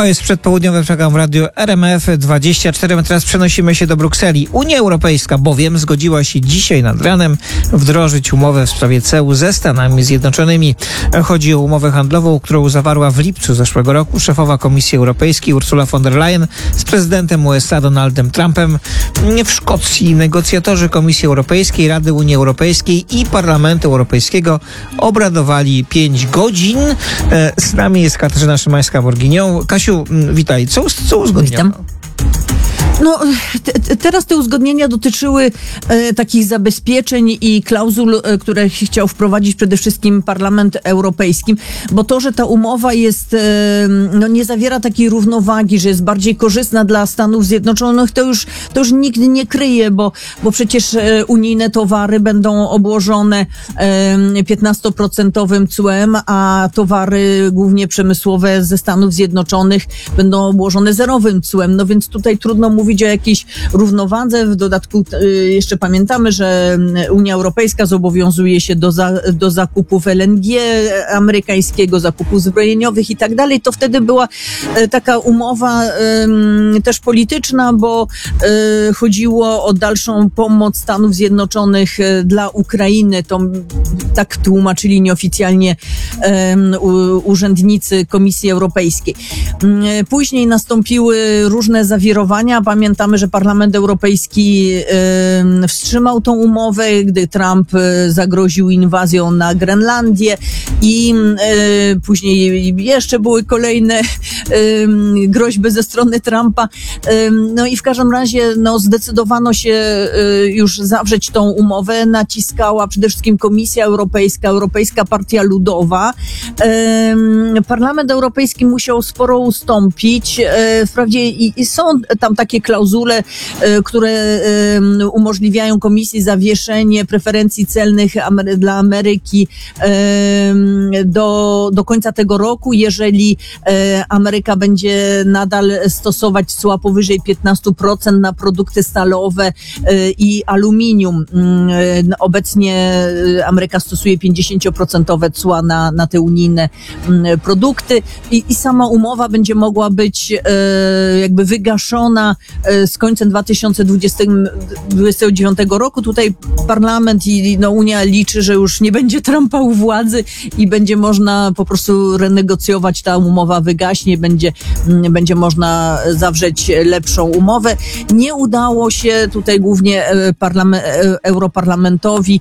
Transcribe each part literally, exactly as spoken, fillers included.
To jest przedpołudniowy program w radiu R M F dwadzieścia cztery. My teraz przenosimy się do Brukseli. Unia Europejska bowiem zgodziła się dzisiaj nad ranem wdrożyć umowę w sprawie ceł ze Stanami Zjednoczonymi. Chodzi o umowę handlową, którą zawarła w lipcu zeszłego roku szefowa Komisji Europejskiej Ursula von der Leyen z prezydentem U S A Donaldem Trumpem. W Szkocji negocjatorzy Komisji Europejskiej, Rady Unii Europejskiej i Parlamentu Europejskiego obradowali pięć godzin. Z nami jest Katarzyna Szymańska-Borginią. Kasiu, witaj. Co, co uzgodniono? Witam. No, te, teraz te uzgodnienia dotyczyły e, takich zabezpieczeń i klauzul, e, które chciał wprowadzić przede wszystkim Parlament Europejski, bo to, że ta umowa jest, e, no nie zawiera takiej równowagi, że jest bardziej korzystna dla Stanów Zjednoczonych, to już, to już nikt nie kryje, bo, bo przecież e, unijne towary będą obłożone e, piętnastoprocentowym cłem, a towary głównie przemysłowe ze Stanów Zjednoczonych będą obłożone zerowym cłem. No więc tutaj trudno mówić o jakiejś równowadze. W dodatku y, jeszcze pamiętamy, że Unia Europejska zobowiązuje się do, za, do zakupów L N G amerykańskiego, zakupów zbrojeniowych i tak dalej. To wtedy była y, taka umowa y, też polityczna, bo y, chodziło o dalszą pomoc Stanów Zjednoczonych y, dla Ukrainy. To tak tłumaczyli nieoficjalnie y, u, urzędnicy Komisji Europejskiej. Y, później nastąpiły różne zawirowania. Pamiętamy, że Parlament Europejski y, wstrzymał tą umowę, gdy Trump y, zagroził inwazją na Grenlandię i y, później jeszcze były kolejne y, groźby ze strony Trumpa. Y, no i w każdym razie no, zdecydowano się y, już zawrzeć tą umowę. Naciskała przede wszystkim Komisja Europejska, Europejska Partia Ludowa. Y, Parlament Europejski musiał sporo ustąpić. Y, wprawdzie i, i są tam takie klauzule, które umożliwiają Komisji zawieszenie preferencji celnych dla Ameryki do, do końca tego roku, jeżeli Ameryka będzie nadal stosować cła powyżej piętnaście procent na produkty stalowe i aluminium. Obecnie Ameryka stosuje pięćdziesięcioprocentowe cła na, na te unijne produkty i, i sama umowa będzie mogła być jakby wygaszona z końcem dwa tysiące dwudziestego dziewiątego roku. Tutaj Parlament i no, Unia liczy, że już nie będzie Trumpa u władzy i będzie można po prostu renegocjować, ta umowa wygaśnie, będzie, będzie można zawrzeć lepszą umowę. Nie udało się tutaj głównie parlament, Europarlamentowi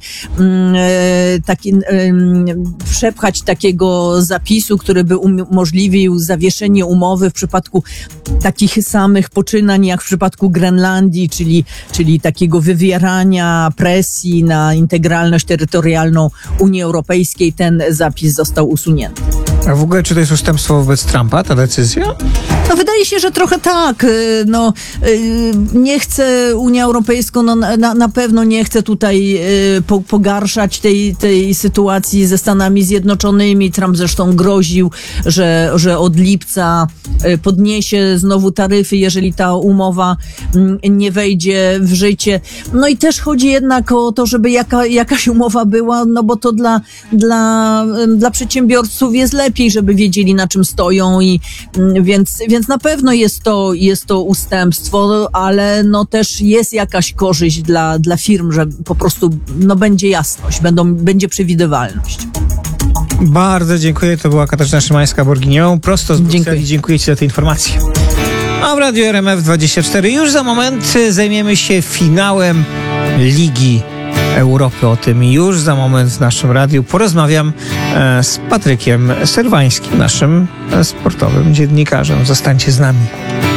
taki, przepchać takiego zapisu, który by umożliwił zawieszenie umowy w przypadku takich samych poczynań jak w przypadku Grenlandii, czyli, czyli takiego wywierania presji na integralność terytorialną Unii Europejskiej. Ten zapis został usunięty. A w ogóle czy to jest ustępstwo wobec Trumpa, ta decyzja? No wydaje się, że trochę tak. No, nie chce Unia Europejska, no, na, na pewno nie chce tutaj po, pogarszać tej, tej sytuacji ze Stanami Zjednoczonymi. Trump zresztą groził, że, że od lipca podniesie znowu taryfy, jeżeli ta umowa nie wejdzie w życie. No i też chodzi jednak o to, żeby jaka, jakaś umowa była, no bo to dla, dla, dla przedsiębiorców jest lepiej, żeby wiedzieli, na czym stoją i więc, więc na pewno jest to, jest to ustępstwo, ale no też jest jakaś korzyść dla, dla firm, że po prostu no będzie jasność, będą, będzie przewidywalność. Bardzo dziękuję. To była Katarzyna Szymańska-Borginią. Prosto z Brukseli. Dziękuję. Dziękuję Ci za te informacje. A w radiu R M F dwadzieścia cztery już za moment zajmiemy się finałem Ligi Europy. O tym już za moment w naszym radiu porozmawiam e, z Patrykiem Serwańskim, naszym e, sportowym dziennikarzem. Zostańcie z nami.